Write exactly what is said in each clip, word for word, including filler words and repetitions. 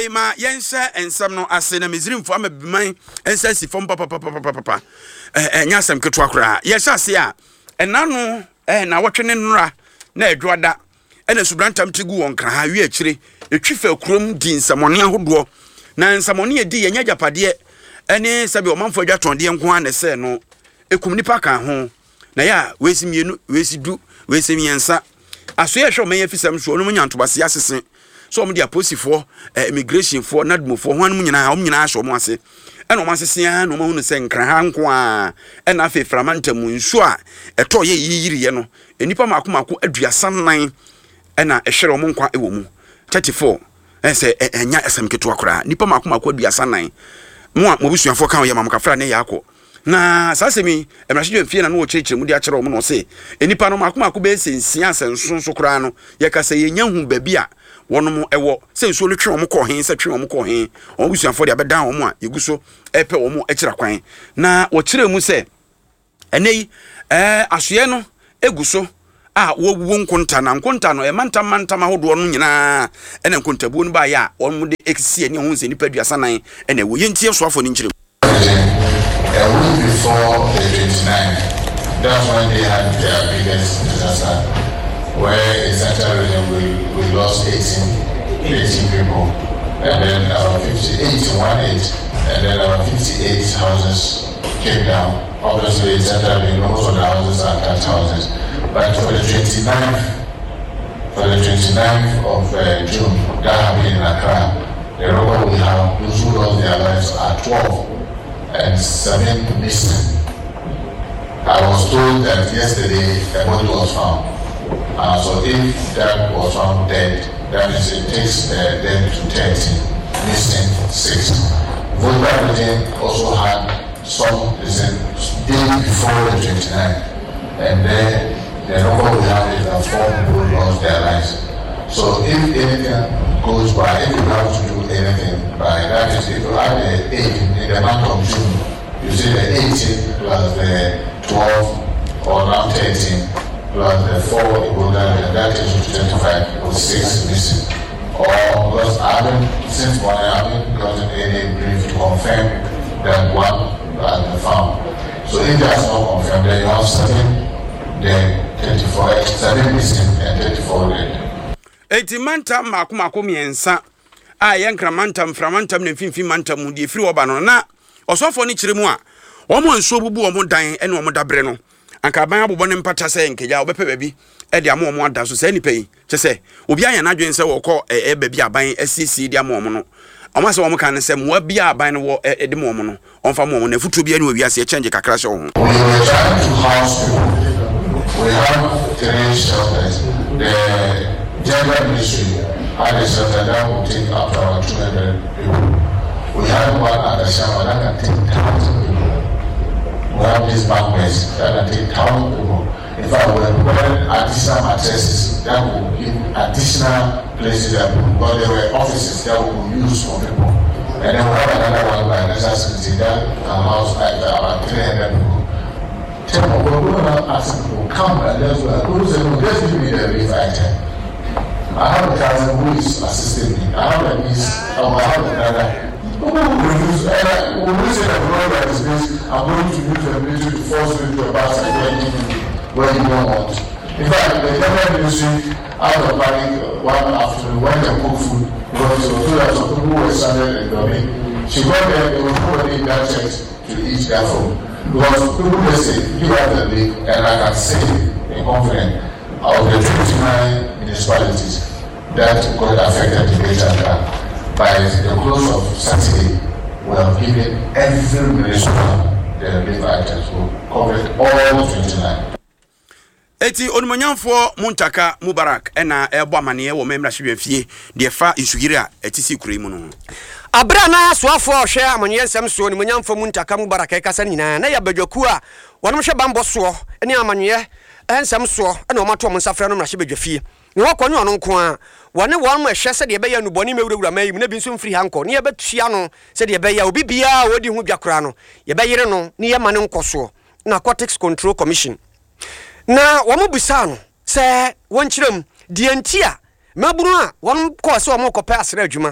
ma yense ensem no ase na Misrimfo amabiman ensa sifom papa papa papa papa eh eh nyasem ketwa kra ye hyase a ena no eh na wotwene nra na edwoda ena subrantam tigu won kra ha wi akire etwifa kurom di nsamone ahodo na nsamone edi yenya japade ene sabi omanfo adwatonde nko an se no ekum nipa kan ho na ya wesi mienu wesi du wesi miensa aso ye hwe oman afisam so no munyantobase asese so omo dia posifo immigration for nadmofo ho anum nyina om nyina ahwe omo ase ena omo asese na omo hunu se nkran ha nko a ena afi framanta mu nso a eto ye yiyiriye no enipa makomako aduasa nan ena ehwere omo nkwa ewo mu thirty-four ense enya esem keto akora nipa makomako aduasa nan mo a mobusuafo kan ye mamkafra ne yakọ na sasemi emrahye mfie na no chirichiri mu di akere omo no se enipa no makomako be sensia asenso kora no ye kasa ye nya hu babi a wonom ewo senso no twe omo kọ hen se twe omo kọ hen obusuafo de abeda omo a yeguso epe omo ekira kwan na wo kire mu se enei eh asoye no eguso a wo wo nkonta na nkonta no e manta manta mahodo no nyina ene nkontabuo no ba ya omo de exie ne ho se nipa duasa nan ene wo yentie soafo ni nkire a week before the twenty-ninth, that's when they had their biggest disaster, where in Central Region we, we lost eighteen, eighteen people, and then our fifty-eight, one eight, and then our fifty-eight houses came down. Obviously, in Central Region, most of the houses are attached houses. But for the twenty-ninth, for the twenty-ninth of uh, June, that happened in Accra, the number we have, those who lost their lives are twelve. And seven missing. I was told that yesterday a body was found. Uh, so if that was found dead, that means it takes uh, them to thirty, missing six. Volta Region also had some missing day before the twenty-ninth, and then the number we have is that four people lost their lives. So if anything goes by, if you have to do anything by, that is, if you have the eight in the month of June, you see the eighteen plus the twelve or now thirteen plus the four, it will then, that is twenty-five or six missing. Or because I haven't, since morning, I haven't gotten any brief to confirm that one has been found. So if that's not confirmed, then you have seven, then thirty-four, seven missing and thirty-four dead. Eti manta makomako miensa a yenkra manta mframanta na mfimfi manta mu die firi oba no na osofo ni kire mu a omo nso bubu omo dan ene omo dabre no anka ban abobọ ne mpata se nkeja obepe babi e dia mo omo ada so se nipa yi che se obi anya na dwen se wo kọ e babi aban asisi dia mo omo no omo se omo kan se mo abi aban no wo e de mo omo no onfa mo omo na futu bia ne wi ase change kakra se ho. We have three shelters. The General Ministry had a shelter that will take up to around two hundred people. We have one at the Shama that can take one thousand people. We have these banquets that can take one thousand people. In fact, we have provided additional mattresses that will give additional places that people, but there were offices that we will use for people. And then we have another one by national security that allows like about three hundred people. Tell me, we're going to ask people, come and let's go. Let's give me the relief item. I have a cousin who is assisting me. I have a niece, or I have a brother. Who will use, and when we say that brother like this, I'm going to use the military to force you to a basket where you, where you don't want. In fact, the government ministry, out of panic, one afternoon, when they cook food, because it was told that some people were stranded in Domi, she went there, they were already in that church to eat their food. Because people they say, give us the link, and I can say in confidence, of the twenty-nine municipalities that got affected the greater Accra, by the close of Saturday, we have given every municipal the relief items. We covered all twenty-nine. Eti onumanyamfo Muntaka Mubarak ena ebo amane wo memra hwefie de fa nsugire a etisi kure mu no abra na soafo hwe amanye nsem so onumanyamfo Muntaka Mubarak e kasa nyina na ya badwaku a wonom hwe bambo so ene amanye ensem so ena o mato mo nsafra no mra hwe badwafie ne wakɔnye ɔno nko a wɔne wɔn ɛhwɛ sɛ de bɛyɛ nubɔni mewurawura mayi mu na bi nso mfiri hankɔ ne yɛbɛtua no sɛ de bɛyɛ obi bia wodi hu dwakora no yɛbɛyere no ne yɛma ne nkɔso Narcotics Control Commission na wɔn busa no sɛ wɔn kyerɛm die ntia mabunu a wɔn kɔ sɛ wɔn kɔpɛ asra adwuma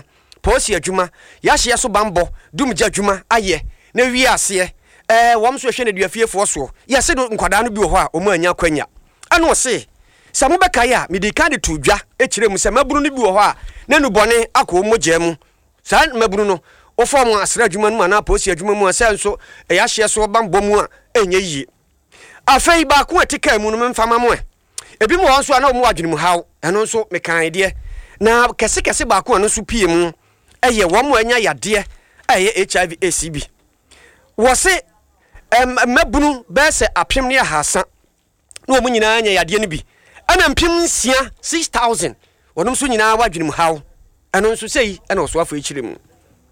posi adwuma ya hye so bambo dum gya adwuma aye na wi ase eh wom so hwe ne duafiefo so ya se nkwada no bi wo ho a omu anya kwanya ana o se samu beka ya medika de to dwa e kire mu se mabunu no bi wo ho a na nu bone akọ mu gya mu sa mabunu no o form asra adwuma no na posi adwuma mu ase nso ya hye so bambo mu a enye yi afei ba ko etika mu no mfama mo e ebi mo won so ana omu adwene mu haw eno nso mekan de na kese kese ba ko ano so pie mu eye wo mo anya yade eye H I V A C B wo se em mabunu be se apem ne ahasa na wo nyina anya yade ne bi ana mpem nsia six thousand wonom so nyina wadwene mu haw eno nso sei ana so afo ekire mu.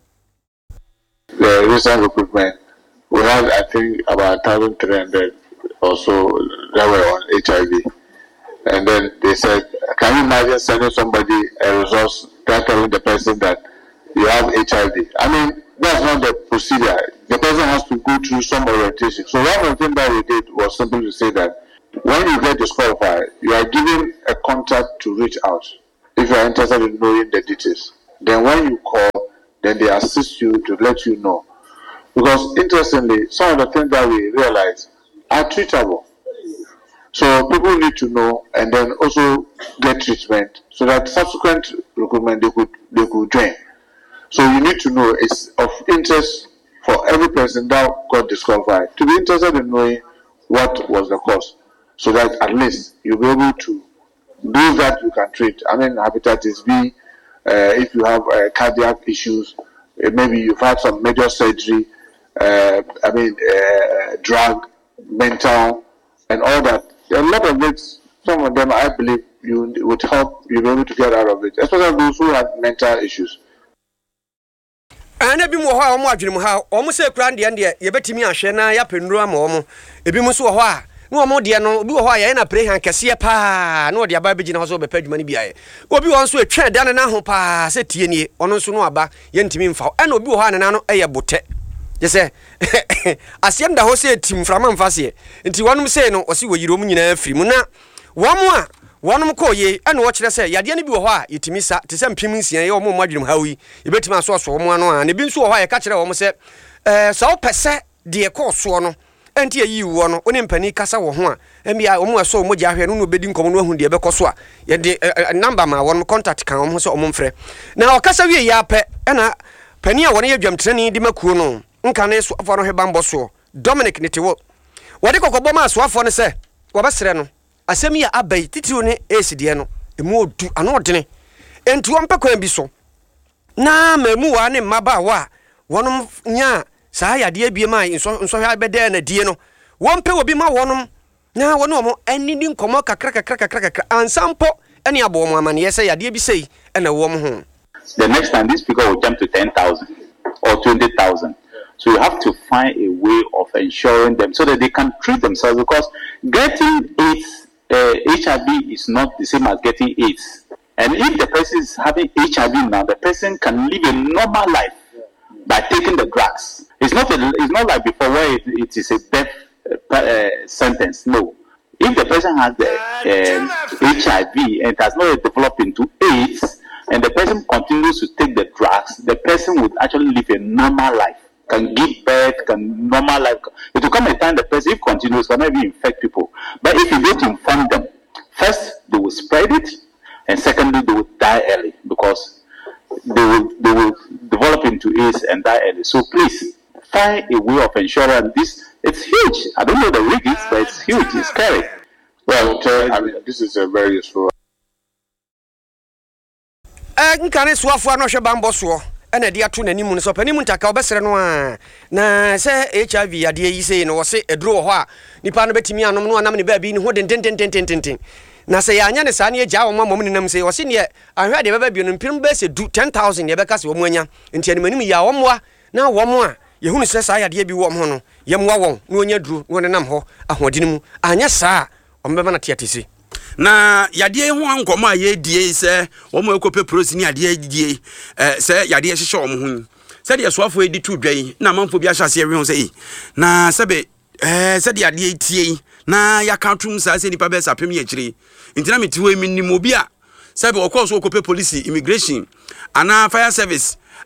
The recent recruitment, we had, I think, about one thousand three hundred or so that were on H I V. And then they said, can you imagine sending somebody a resource, telling the person that you have H I V? I mean, that's not the procedure. The person has to go through some orientation. So one of the things that we did was simply to say that when you get disqualified, you are given a contact to reach out if you are interested in knowing the details. Then when you call, then they assist you to let you know. Because interestingly, some of the things that we realize are treatable. So people need to know and then also get treatment so that subsequent recruitment they could they could join. So you need to know it's of interest for every person that got disqualified to be interested in knowing what was the cause, so that at least you'll be able to do that you can treat. I mean, hepatitis B. Uh, if you have uh, cardiac issues, uh, maybe you've had some major surgery, uh, I mean, uh, drug, mental, and all that. A lot of it, some of them, I believe, you would help you be able to get out of it, especially those who have mental issues. And ebi mo ho a omo adwene mo ha omo se kura ndie ndie ye betimi ahwe na ya penuru ama omo ebi mo so ho a na omo de no obi ho a ye na pre han kese pa na odi aba beji na ho so be padwuma ni biaye obi won so etwe dan na ho pa se tie nie ono so no aba ye ntimi mfa e na obi ho a na no eye bote je se asiem da ho se tim frama mfa se nti wonum se no o se woyiro mu nyina afiri mu na womo a wonum ko ye ene wo kire se yade ne bi wo ho a yetimi sa te se mpim nsia ye omo madwene hawi ye betimi aso so omo ano a ne bi nso wo ho a ye ka kire wo mo se eh sa wo pese de ko so no enti ayi wo no oni mpani kasa wo ho a embia omo aso omo gya hwe no no bedi nkomo no ahu de be ko so a ye de number ma wonum contact kan omo se omo mfre na o kasa wie ya pe ena pani a wona ye dwamtrani di makuo no nka ne so afo no heba mboso Dominic Nitiwo wode kokobo ma so afo ne se wo besere no asem ya abai titiwo ne esidie no emu odu ano odene enti wo mpekwan bi so na mamu wa ne mmaba wa wonom nya saa yade abie mai nso nso hwa bede na die no wo mpe obi ma wonom na wono mo anini nkomo kakra kakra kakra kakra ansampo ene abo mo amane yese yade bi sei ena wo mo ho. The next time this figure will jump to ten thousand or twenty thousand. So you have to find a way of ensuring them so that they can treat themselves, because getting AIDS, uh, H I V is not the same as getting AIDS. And if the person is having H I V now, the person can live a normal life by taking the drugs. It's not a, it's not like before where it, it is a death uh, uh, sentence. No. If the person has the uh, H I V and it has not developed into AIDS, and the person continues to take the drugs, the person would actually live a normal life. Can give birth, can normal life. It will come a time the person, if continues, can maybe infect people. But if you don't inform them, first they will spread it, and secondly they will die early because they will they will develop into AIDS and die early. So please find a way of ensuring this. It's huge. I don't know the rigs, but it's huge. It's scary. Well, uh, I mean, this is a very useful. Eh, nkane suafo no hwe bambo so ena de ato nanimu no so panimu ntaka obesere no a na se H I V ade yi sei no wo se eduro ho a nipa no betimi anom no anam ne ba bi ni ho den den den den den na se ya anya ne sa ne agya wo mamom ne nam sei wo se ne ahwe de baba bi no mpim be se du ten thousand ye be ka se wo mu anya nti animanim ya wo moa na wo mo a ye hunu se sa ya de bi wo mo no ye moa won na onya duru no ne nam ho ahodine mu anya sa o mbeba na tiatisi na yade ho ankomo aye die se wo mo ekope prosini ade die eh se yade hyehye wo mo hu se de soafo edi tu dwan na manfo bi ahyase ewe ho se na sebe eh se de ade tie na yakatum sa se nipa be sapem ye kire ntina metiwo emi ni mo bi a sebe okoso okope police immigration ana fire service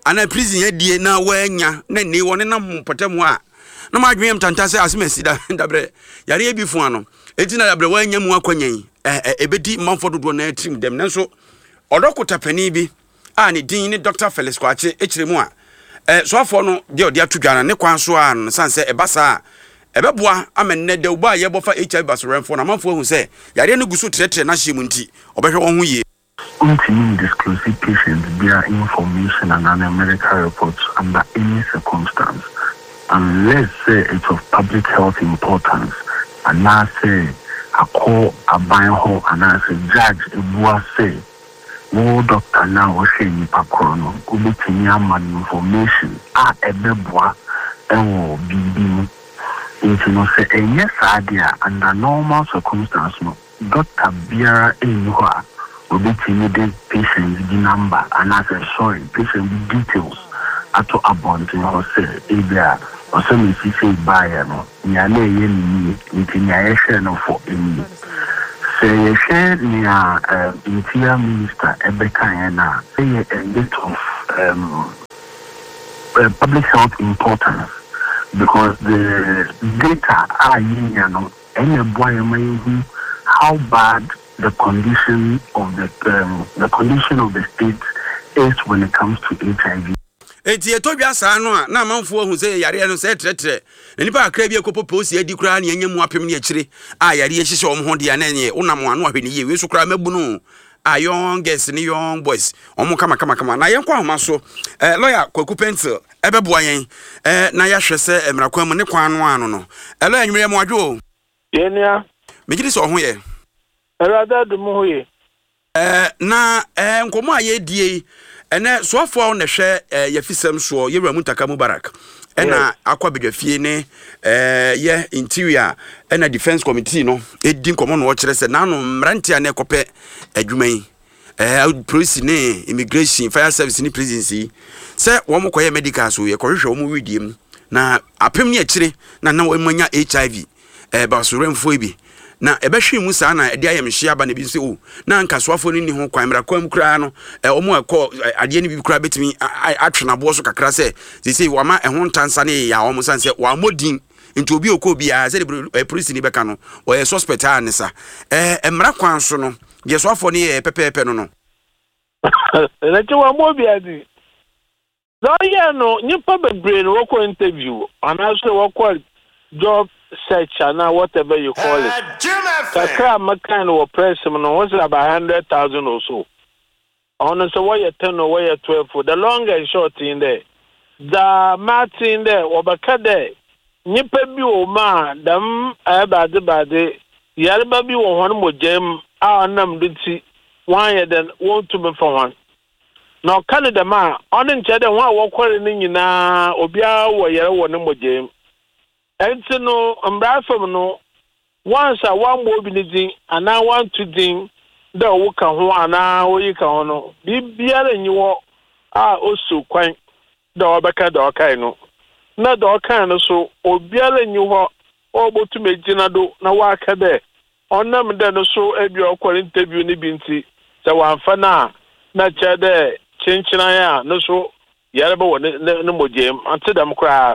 ana prison adie na wanya na ni woni na potamu a na madwem tantase asemasi da dabre yare e bi fu ano enti na dabre wanya mu akwanyan eh ebedi manfo dodo na trim dem nanso odokota pani bi a ne din ni Doctor Felix Kwache echiremu a eh so afọ no de odi atudwana ne kwan so a no sanse ebasa ebeboa amenne de uba ye bofa H I V basorenfo na manfo hu se yare ne guso tretre na hye mu nti obehwe won hu ye continue disclosing patients via information and an medical reports under any circumstance unless say it's of public health importance and now say a call a buy ho and as a judge ebua say wo doctor now o say ni pakrono ko betini am information a ebeboa ewo bibi into no say enye sadia under normal circumstance no doctor biara enwa obetini the patient the number and as a sorry patient details ato abonti ho say ebia o say me si say buy no nya na ye ni nti nya ye share no for eni say ye share nya interior minister ebeka na say a bit of um uh, public health importance because the data are you know any boy may how bad the condition of the um, the condition of the state is when it comes to H I V. Eti etodwa saa no a na manfo hu se yare no se tretre nipa akra bi ekopo posi adi kra na enyam apem ne akire a yare ehihye om ho de ananye unam ano ahwe ne ye we so kra mabu no a young girls ni young boys omo kama kama kama na yen kwa homa so eh lawyer Kwaku Pencil ebeboa yen eh na ya hwe se emrakwan mu ne kwan no ano no elo anwere mo adwo yenia megiri so ho ye erada du mo ye eh na eh nkomo a ye die ene soafo na hwe ye fisem so ye wura mutaka Mubarak ena akwa bedwafie ne eh ye interior ena defense committee no edi nkomo no kire se na no mrantia na ekope adwuman eh police ne immigration fire service ne presidency se wo mo koye medical so ye kohwehwe wo mo widiem na apem ne akire na na wo manya H I V eh basorenfo bi na ebehwe mu saa na ede ayemhye aba na bi se o na nkasoafo ni ni ho kwan mra kwam kura no omo ekọ ade ni bi kura betimi atwena bo so kakra se ze se wama ehon tansa ne ya omo sanse wa modin nti obi okọ bia se de police ni beka no o ye suspect anisa eh emra kwan so no ye soafo ni e pepepe no no na ti wa mo bia di no ye no nyipa bebre no woko interview anaso woko job search and whatever you call it. Kakra makan or press him no was about one hundred thousand or so. On so why you ten or why you twelve for the long and short in there. The Martin there or Bakade Nipa bi o ma dam abade bade yarba bi wo hon mo jam a nam duti one year then want to be for one. Now Canada ma on nche de one wo kwere ni nyina obia wo yere wo ne mo jam. Enti no mbrafam no once a one mo bi ni din ana one to din da wo ka ho ana wo yi ka ho no bibiara nyi wo a osu kwan da obeka da okai no na da okai no so obiara nyi ho obotu megina do na wa aka de onam de no so ebi okwere interview ni bi nti se wanfa na na che de chinchina ya no so yare ba wo ne mojem ante dam kra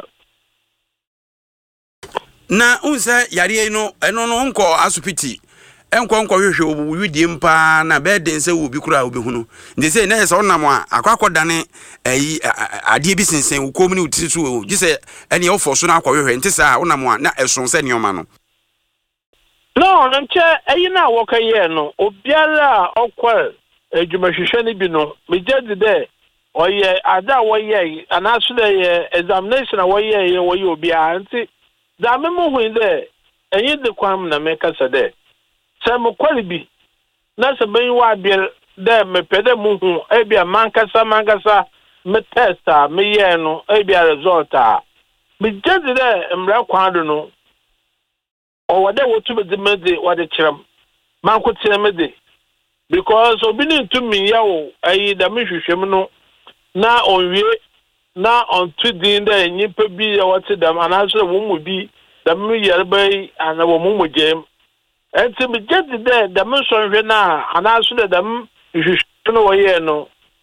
na unse yare no eno no nko asupiti enko nko hwehwe obudie mpa na beden se wo bi kura obi hunu nde se na se onam a akwakodane ayi ade bi sensen wo komuni utiri so gise ene wo foso na akwahwehwe nte sa onam a na eson se nioma no no nche ayi na woka ye no obiara okwa adwumahwehwe ni bi no mejadi de oye ada woye anaso de examination a woye ye woye obiara nti da memo hu de enyi de kwam na meka se de se mo kwali bi na se ben wa biel de me pede mu hu e bia mankasa mankasa me testa me ye no e bia result a me jedi de mra kwado no o wade wotu be de mede wade kiram manko tire mede because obi ni ntumi ya wo ayi da me hwehwem no na onwie na on tudin de nyipa bi ya wate dam anaso wo mu bi dam yerbai ana wo mu jem enti me jedi de dam so hwe na anaso de dam hwehwe no wo ye no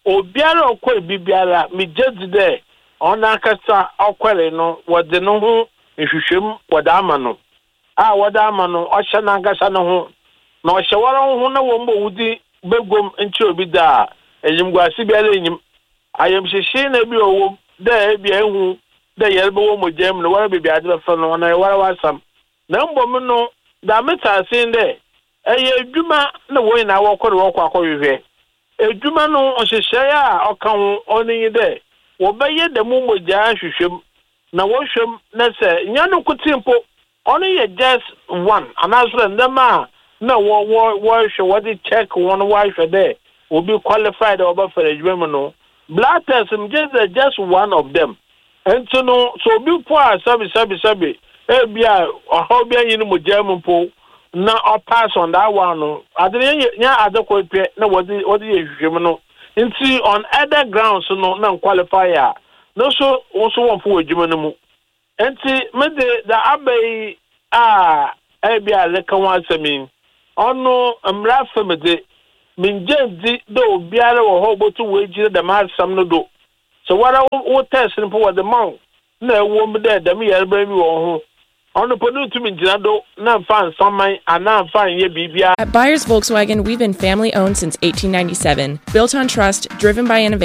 obiara okwe bibiara me judge there on akasa okwere no wode no ho nhwehwem wode ama no a wode ama no ohye na agasa no ho na ohye wara ho na wo mbo wudi begom nchi obi da enyim gwasi biara enyim ayem hyehye na bi owo da bia ehu da yerbe wo mo jam no wara bibia de fa no na wara wasam na mbom no da meta sin de eye adwuma na wo ina wo kwere wo kwa kwehwe adwuma no ohyehye a okan oni de wo beye de mu moja hwehwem na wo hwem na se nya no kutimpo oni ye just one anasre ndema na wo wo wo hwe wo di check one wo hwe de obi qualified over for adwuma no blood test is just just one of them and so no so obi po a sabi sabi sabi e bia o bia yin moja mpo na o pass on that one no adere nya adekwa pie na wo di wo di hwehwem no nti on other grounds no na qualifier no so also won for adwuma no mu nti me de da abai a e bia le kan wa sami ono amra famede minjendi do biara wo ho botu we jire da ma sam no do so wara wo test no for the month na wo me de da me yerba mi wo ho ono podu tu minjina do na fan saman ana fan ye bibia. At Buyers Volkswagen, we've been family owned since eighteen ninety-seven, built on trust, driven by innovation.